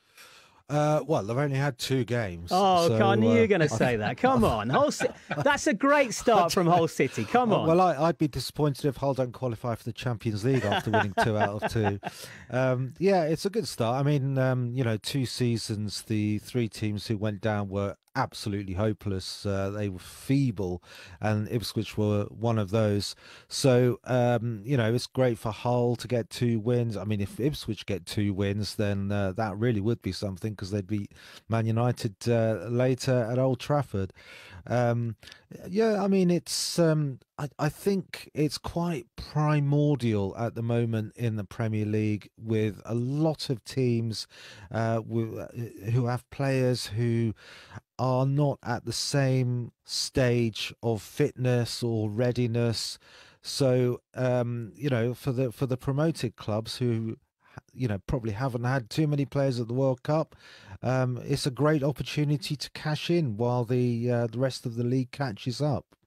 Uh, well, they've only had two games. Oh, so, I knew uh, you were going to say that. Come on. Hull City. That's a great start from Hull City. Come on. Well, I, I'd be disappointed if Hull don't qualify for the Champions League after winning two out of two. Um, yeah, it's a good start. I mean, um, you know, two seasons, the three teams who went down were absolutely hopeless. Uh, they were feeble, and Ipswich were one of those. So, um, you know, it's great for Hull to get two wins. I mean, if Ipswich get two wins, then uh, that really would be something, because they'd beat Man United uh, later at Old Trafford. Um, yeah, I mean, it's. Um, I, I think it's quite primordial at the moment in the Premier League, with a lot of teams uh, with, who have players who are not at the same stage of fitness or readiness. So, um, you know, for the for the promoted clubs who, you know, probably haven't had too many players at the World Cup, um, it's a great opportunity to cash in while the uh, the rest of the league catches up.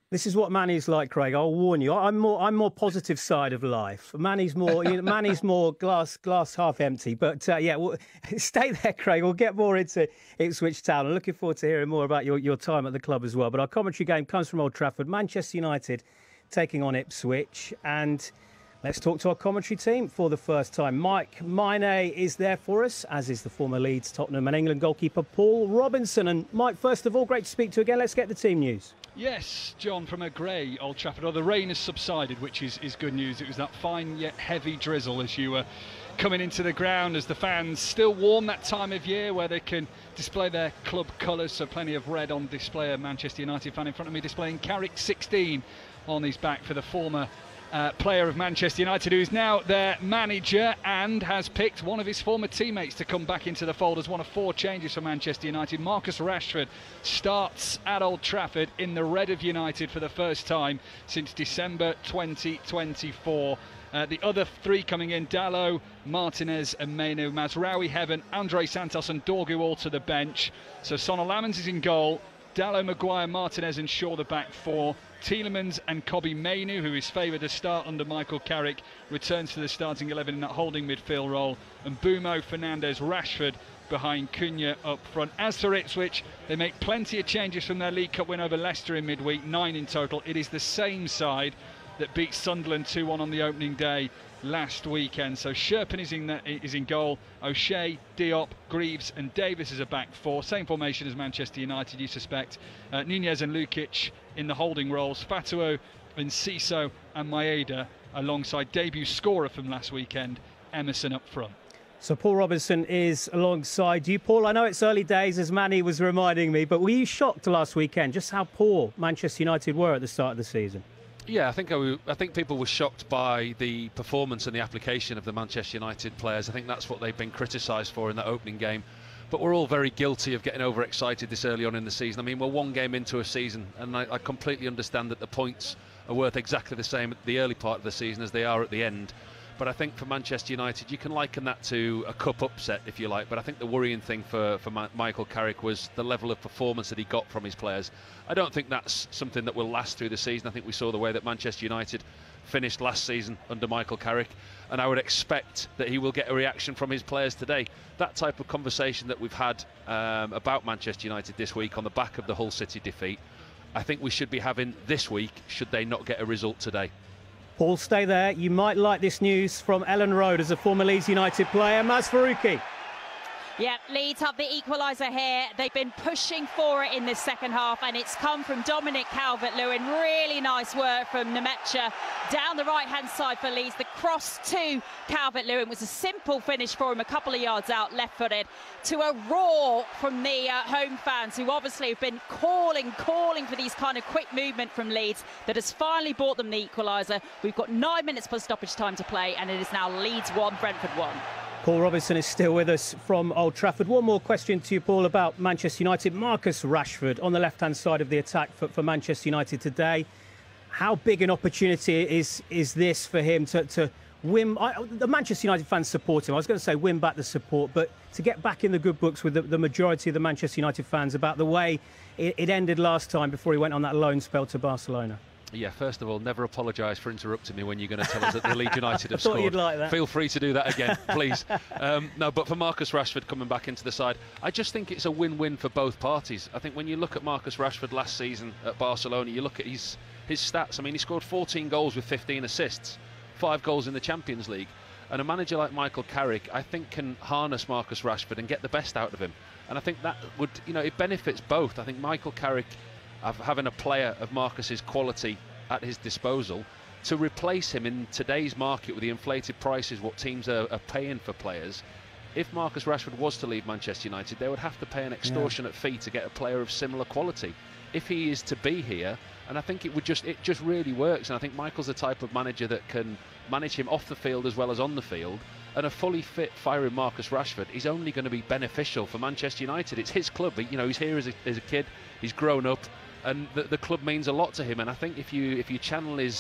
This is what Manny's like, Craig. I'll warn you. I'm more, I'm more positive side of life. Manny's more, you know, Manny's more glass, glass half empty. But uh, yeah, we'll, stay there, Craig. We'll get more into Ipswich Town. I'm looking forward to hearing more about your, your time at the club as well. But our commentary game comes from Old Trafford. Manchester United taking on Ipswich, and let's talk to our commentary team for the first time. Mike Maine is there for us, as is the former Leeds, Tottenham and England goalkeeper Paul Robinson. And Mike, first of all, great to speak to you again. Let's get the team news. Yes, John, from a grey Old Trafford. Oh, the rain has subsided, which is, is good news. It was that fine yet heavy drizzle as you were coming into the ground, as the fans still warm that time of year where they can display their club colours. So plenty of red on display. A Manchester United fan in front of me displaying Carrick sixteen on his back for the former Uh, player of Manchester United, who is now their manager and has picked one of his former teammates to come back into the fold as one of four changes for Manchester United. Marcus Rashford starts at Old Trafford in the red of United for the first time since December twenty twenty-four. Uh, the other three coming in, Dalot, Martinez and Mainu. Mazraoui, Heaven, Andre Santos and Dorgu all to the bench. So Sonal Lamans is in goal. Dalot, Maguire, Martinez and Shaw the back four. Tielemans and Kobbie Mainu, who is favoured to start under Michael Carrick, returns to the starting eleven in that holding midfield role. And Bumo, Fernandes, Rashford behind Cunha up front. As for Ipswich, they make plenty of changes from their League Cup win over Leicester in midweek, nine in total. It is the same side that beat Sunderland two one on the opening day last weekend. So Sherpen is in, the, is in goal. O'Shea, Diop, Greaves and Davis is a back four. Same formation as Manchester United, you suspect. Uh, Nunez and Lukic in the holding roles. Fatuo and Ciso and Maeda alongside debut scorer from last weekend, Emerson up front. So Paul Robinson is alongside you. Paul, I know it's early days, as Manny was reminding me, but were you shocked last weekend just how poor Manchester United were at the start of the season? Yeah, I think I, I think people were shocked by the performance and the application of the Manchester United players. I think that's what they've been criticised for in that opening game. But we're all very guilty of getting overexcited this early on in the season. I mean, we're one game into a season, and I, I completely understand that the points are worth exactly the same at the early part of the season as they are at the end. But I think for Manchester United, you can liken that to a cup upset, if you like. But I think the worrying thing for, for Ma- Michael Carrick was the level of performance that he got from his players. I don't think that's something that will last through the season. I think we saw the way that Manchester United finished last season under Michael Carrick, and I would expect that he will get a reaction from his players today. That type of conversation that we've had um, about Manchester United this week on the back of the Hull City defeat, I think we should be having this week, should they not get a result today. Paul, stay there. You might like this news from Ellen Road as a former Leeds United player. Maz Faruqi. Yeah, Leeds have the equaliser here. They've been pushing for it in this second half, and it's come from Dominic Calvert-Lewin. Really nice work from Nemecha down the right-hand side for Leeds. The cross to Calvert-Lewin was a simple finish for him, a couple of yards out, left-footed, to a roar from the uh, home fans, who obviously have been calling, calling for these kind of quick movement from Leeds that has finally bought them the equaliser. We've got nine minutes plus stoppage time to play, and it is now Leeds one, Brentford one. Paul Robinson is still with us from Old Trafford. One more question to you, Paul, about Manchester United. Marcus Rashford on the left-hand side of the attack for, for Manchester United today. How big an opportunity is is this for him to, to win? I, the Manchester United fans support him. I was going to say win back the support, but to get back in the good books with the, the majority of the Manchester United fans about the way it, it ended last time before he went on that loan spell to Barcelona. Yeah, first of all, never apologise for interrupting me when you're going to tell us that the Leeds United have I thought scored. You'd like that. Feel free to do that again, please. Um, no, but for Marcus Rashford coming back into the side, I just think it's a win-win for both parties. I think when you look at Marcus Rashford last season at Barcelona, you look at his his stats. I mean, he scored fourteen goals with fifteen assists, five goals in the Champions League. And a manager like Michael Carrick, I think, can harness Marcus Rashford and get the best out of him. And I think that would, you know, it benefits both. I think Michael Carrick, having a player of Marcus's quality at his disposal, to replace him in today's market with the inflated prices, what teams are, are paying for players. If Marcus Rashford was to leave Manchester United, they would have to pay an extortionate yeah. fee to get a player of similar quality. If he is to be here, and I think it would just it just really works. And I think Michael's the type of manager that can manage him off the field as well as on the field. And a fully fit, firing Marcus Rashford is only going to be beneficial for Manchester United. It's his club. You know, he's here as a, as a kid. He's grown up. And the, the club means a lot to him, and I think if you if you channel his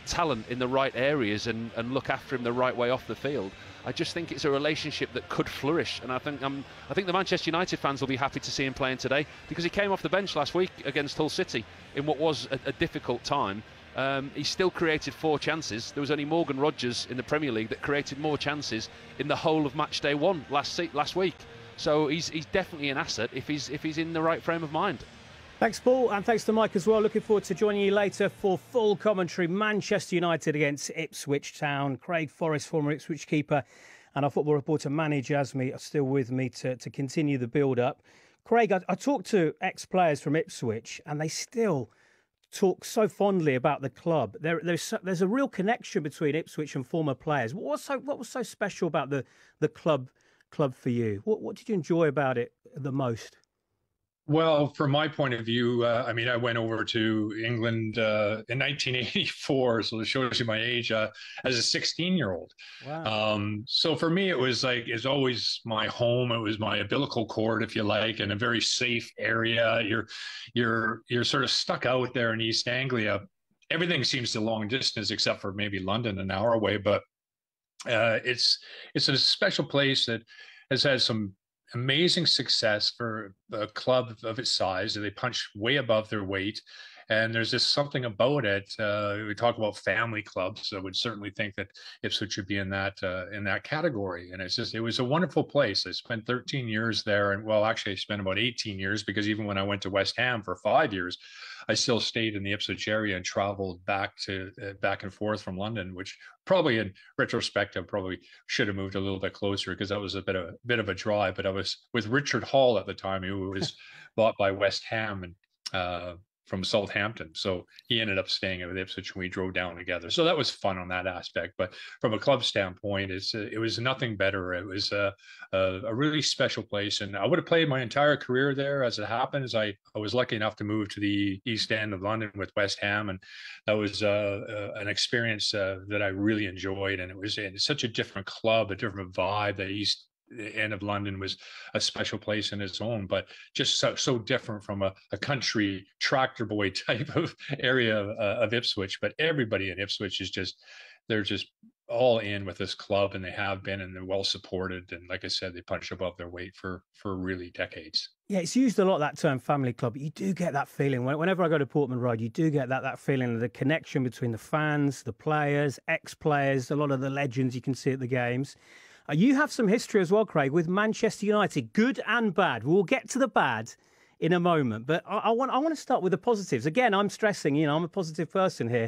talent in the right areas and, and look after him the right way off the field. I just think it's a relationship that could flourish, and I think um, I think the Manchester United fans will be happy to see him playing today, because he came off the bench last week against Hull City in what was a, a difficult time. Um, he still created four chances. There was only Morgan Rogers in the Premier League that created more chances in the whole of match day one last last week. So he's he's definitely an asset if he's if he's in the right frame of mind. Thanks, Paul, and thanks to Mike as well. Looking forward to joining you later for full commentary. Manchester United against Ipswich Town. Craig Forrest, former Ipswich keeper, and our football reporter Manny Jasmi are still with me to, to continue the build-up. Craig, I, I talked to ex-players from Ipswich, and they still talk so fondly about the club. There, there's so, there's a real connection between Ipswich and former players. What was so what was so special about the the club club for you? What what did you enjoy about it the most? Well, from my point of view, uh, I mean, I went over to England uh, in nineteen eighty-four, so it shows you my age, uh, as a sixteen-year-old. Wow. Um, so for me, it was like, it's always my home. It was my umbilical cord, if you like, in a very safe area. You're, you're, you're sort of stuck out there in East Anglia. Everything seems to long distance, except for maybe London, an hour away. But uh, it's, it's a special place that has had some amazing success for a club of its size. They punch way above their weight, and there's just something about it. Uh, we talk about family clubs, so I would certainly think that Ipswich should be in that uh, in that category. And it's just, it was a wonderful place. I spent thirteen years there, and well, actually, I spent about eighteen years, because even when I went to West Ham for five years, I still stayed in the Ipswich area and traveled back to uh, back and forth from London, which probably in retrospect, I probably should have moved a little bit closer, because that was a bit of a bit of a drive. But I was with Richard Hall at the time, who was bought by West Ham and uh, from Southampton. So he ended up staying at Ipswich, and we drove down together. So that was fun on that aspect. But from a club standpoint, it's uh, it was nothing better. It was a, a, a really special place. And I would have played my entire career there. As it happens, I, I was lucky enough to move to the East End of London with West Ham. And that was uh, uh, an experience uh, that I really enjoyed. And it was in such a different club, a different vibe. The East End of London was a special place in its own, but just so, so different from a, a country tractor boy type of area of, uh, of Ipswich. But everybody in Ipswich is just, they're just all in with this club, and they have been, and they're well supported. And like I said, they punch above their weight for, for really decades. Yeah, it's used a lot, that term family club. You do get that feeling. Whenever I go to Portman Road, you do get that that feeling of the connection between the fans, the players, ex-players, a lot of the legends you can see at the games. Uh, you have some history as well, Craig, with Manchester United, good and bad. We'll get to the bad in a moment, but I, I want I want to start with the positives. Again, I'm stressing, you know, I'm a positive person here.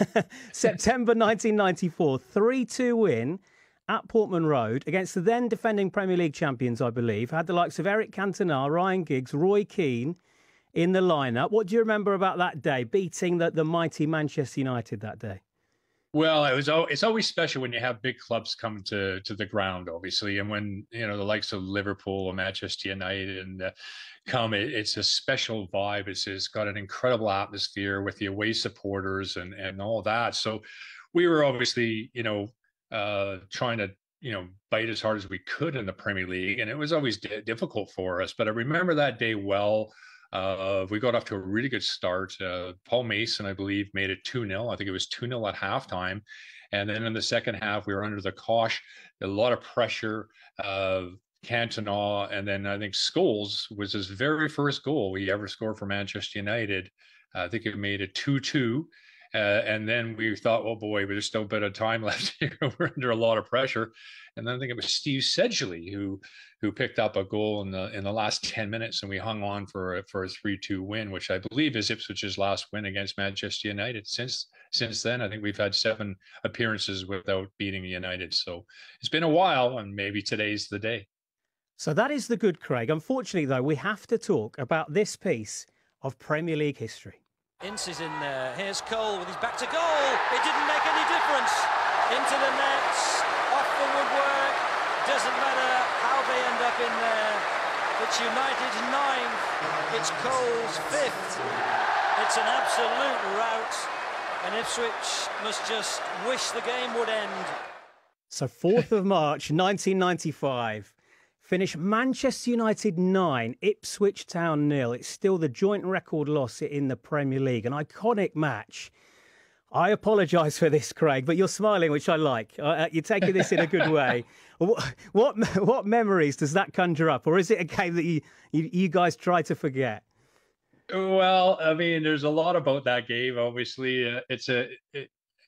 September nineteen ninety-four, three two win at Portman Road against the then defending Premier League champions, I believe. Had the likes of Eric Cantona, Ryan Giggs, Roy Keane in the lineup. What do you remember about that day, beating the, the mighty Manchester United that day? Well, it was. It's always special when you have big clubs come to to the ground, obviously, and when you know the likes of Liverpool or Manchester United and uh, come, it, it's a special vibe. It's, it's got an incredible atmosphere with the away supporters and and all that. So, we were obviously, you know, uh, trying to you know bite as hard as we could in the Premier League, and it was always d- difficult for us. But I remember that day well. Uh, we got off to a really good start. Uh, Paul Mason, I believe, made it two nil. I think it was two nil at halftime. And then in the second half, we were under the cosh, a lot of pressure. Uh, Cantona, and then I think Scholes was his very first goal he ever scored for Manchester United. Uh, I think it made it two two. Uh, and then we thought, oh boy, but there's still a bit of time left here. We're under a lot of pressure. And then I think it was Steve Sedgley who who picked up a goal in the in the last ten minutes, and we hung on for a, for a three two win, which I believe is Ipswich's last win against Manchester United. Since since then, I think we've had seven appearances without beating United. So it's been a while, and maybe today's the day. So that is the good, Craig. Unfortunately, though, we have to talk about this piece of Premier League history. Ince is in there. Here's Cole with his back to goal. It didn't make any difference. Into the nets, off the woodwork. Doesn't matter how they end up in there. It's United's ninth. It's Cole's fifth. It's an absolute rout. And Ipswich must just wish the game would end. So fourth of March, nineteen ninety-five. Finish Manchester United nine, Ipswich Town nil. It's still the joint record loss in the Premier League. An iconic match. I apologise for this, Craig, but you're smiling, which I like. Uh, you're taking this in a good way. What, what what memories does that conjure up, or is it a game that you you, you guys try to forget? Well, I mean, there's a lot about that game. Obviously, uh, it's a it,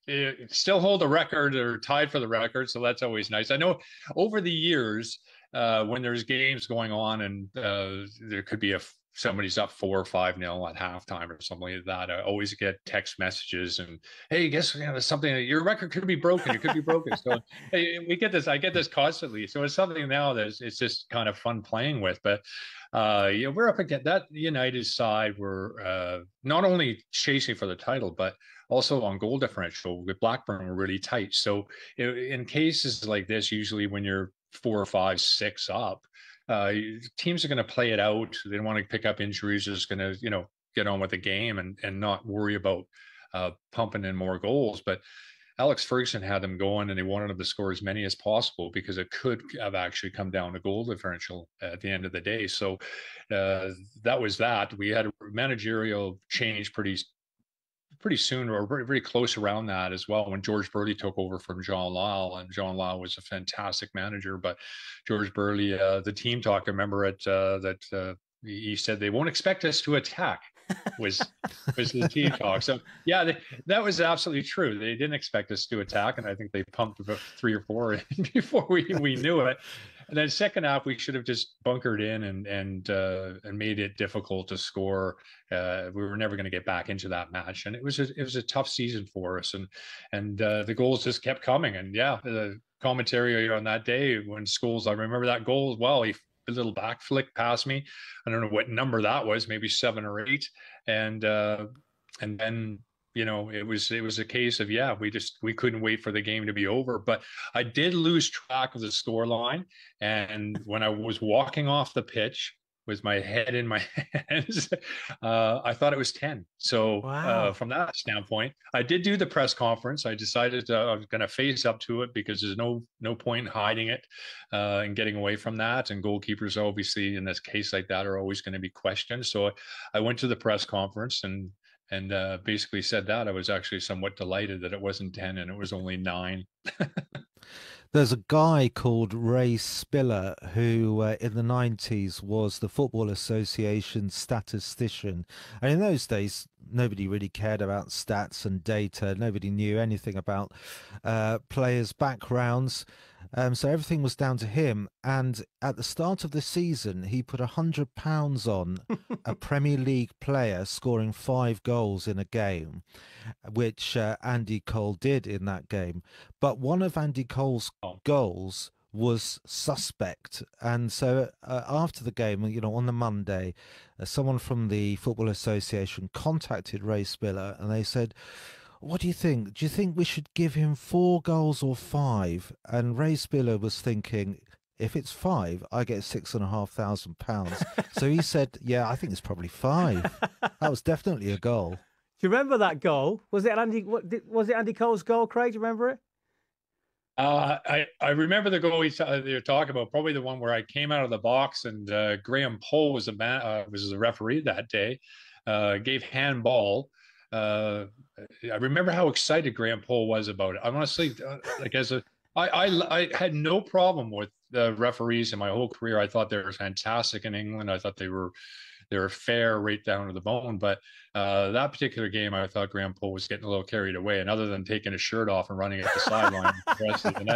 it still hold the record or tied for the record, so that's always nice. I know over the years, uh, when there's games going on and uh, there could be a somebody's up four or five nil at halftime or something like that, I always get text messages and, hey, guess you know, there's something, your record could be broken. It could be broken. So hey, we get this, I get this constantly. So it's something now that it's just kind of fun playing with. But uh, you know, we're up against that United side. We're uh, not only chasing for the title, but also on goal differential with Blackburn, we're really tight. So in cases like this, usually when you're four or five, six up, Uh, teams are going to play it out. They don't want to pick up injuries. They're just going to, you know, get on with the game and and not worry about uh, pumping in more goals. But Alex Ferguson had them going, and they wanted them to score as many as possible because it could have actually come down to goal differential at the end of the day. So uh, that was that. We had a managerial change pretty pretty soon, or very, very close around that as well, when George Burley took over from John Lyall. And John Lyall was a fantastic manager, but George Burley, uh, the team talk, I remember it, uh, that uh, he said they won't expect us to attack was was the team talk. So yeah, they, that was absolutely true. They didn't expect us to attack, and I think they pumped about three or four before we, we knew it. And then second half, we should have just bunkered in and and uh, and made it difficult to score. Uh, we were never going to get back into that match, and it was a, it was a tough season for us. And and uh, the goals just kept coming. And yeah, the commentary on that day when Scholes, I remember that goal as well. He a little back flick past me. I don't know what number that was, maybe seven or eight. And uh, and then. You know, it was it was a case of, yeah, we just we couldn't wait for the game to be over. But I did lose track of the score line. And when I was walking off the pitch with my head in my hands, uh, I thought it was ten. So wow. uh, from that standpoint, I did do the press conference. I decided uh, I was going to face up to it because there's no no point in hiding it uh, and getting away from that. And goalkeepers, obviously, in this case like that, are always going to be questioned. So I went to the press conference and and uh, basically said that. I was actually somewhat delighted that it wasn't ten and it was only nine. There's a guy called Ray Spiller who uh, in the nineties was the Football Association statistician. And in those days, nobody really cared about stats and data. Nobody knew anything about uh, players' backgrounds. Um, so everything was down to him. And at the start of the season, he put one hundred pounds on a Premier League player scoring five goals in a game, which uh, Andy Cole did in that game. But one of Andy Cole's goals was suspect. And so uh, after the game, you know, on the Monday, uh, someone from the Football Association contacted Ray Spiller and they said, what do you think? Do you think we should give him four goals or five? And Ray Spiller was thinking, if it's five, I get six and a half thousand pounds. So he said, yeah, I think it's probably five. That was definitely a goal. Do you remember that goal? Was it Andy? What, was it Andy Cole's goal, Craig? Do you remember it? Uh, I, I remember the goal you're talking about, probably the one where I came out of the box and uh, Graham Poll was a man, uh, was a referee that day, uh, gave handball. Uh, I remember how excited Graham Poll was about it. I honestly, uh, like as a, I, I, I had no problem with the referees in my whole career. I thought they were fantastic in England. I thought they were, they were fair right down to the bone. But uh, that particular game, I thought Graham Poll was getting a little carried away. And other than taking his shirt off and running at the sideline, the rest of the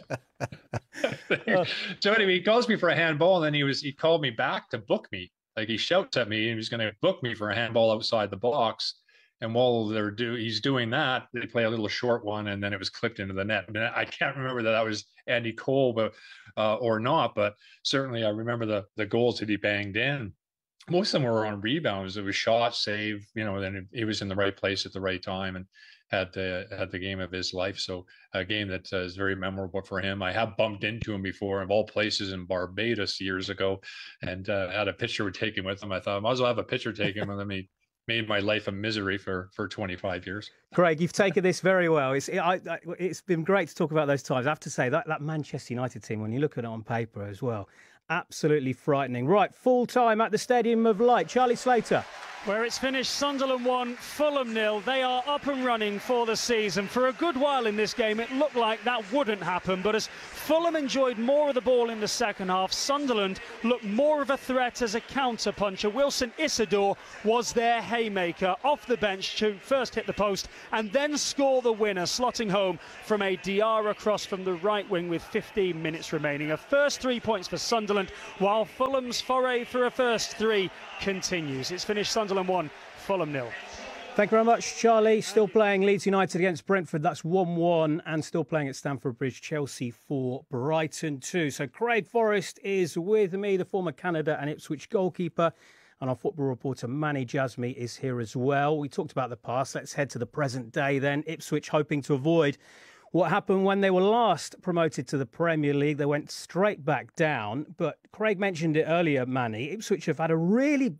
night. So anyway, he calls me for a handball, and then he was he called me back to book me. Like he shouts at me, and he was going to book me for a handball outside the box. And while they're do he's doing that, they play a little short one, and then it was clipped into the net. I, mean, I can't remember that that was Andy Cole, but uh, or not. But certainly, I remember the the goals that he banged in. Most of them were on rebounds. It was shot, save, you know. Then he was in the right place at the right time and had the had the game of his life. So a game that uh, is very memorable for him. I have bumped into him before, of all places, in Barbados years ago, and uh, had a picture taken with him. I thought I might as well have a picture taken with him. He made my life a misery for for twenty-five years. Craig, you've taken this very well. It's it, I, I, it's been great to talk about those times. I have to say that that Manchester United team, when you look at it on paper as well, absolutely frightening. Right, full time at the Stadium of Light. Charlie Slater. Where it's finished, Sunderland one, Fulham nil. They are up and running for the season. For a good while in this game, it looked like that wouldn't happen, but as Fulham enjoyed more of the ball in the second half, Sunderland looked more of a threat as a counter-puncher. Wilson Isidore was their haymaker off the bench to first hit the post and then score the winner, slotting home from a Diarra cross from the right wing with fifteen minutes remaining. A first three points for Sunderland, while Fulham's foray for a first three continues. It's finished Sunderland one, Fulham nil. Thank you very much, Charlie. Still playing Leeds United against Brentford. That's one one. And still playing at Stamford Bridge, Chelsea for Brighton two. So Craig Forrest is with me, the former Canada and Ipswich goalkeeper. And our football reporter, Manny Jasmi, is here as well. We talked about the past. Let's head to the present day then. Ipswich hoping to avoid what happened when they were last promoted to the Premier League. They went straight back down. But Craig mentioned it earlier, Manny. Ipswich have had a really